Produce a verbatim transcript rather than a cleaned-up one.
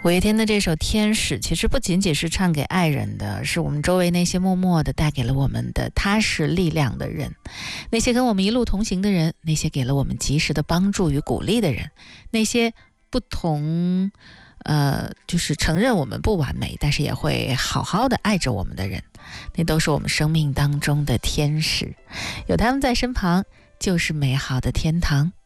五月天的这首《天使》其实不仅仅是唱给爱人的，是我们周围那些默默的带给了我们的踏实力量的人，那些跟我们一路同行的人，那些给了我们及时的帮助与鼓励的人，那些不同呃，就是承认我们不完美，但是也会好好的爱着我们的人，那都是我们生命当中的天使，有他们在身旁就是美好的天堂。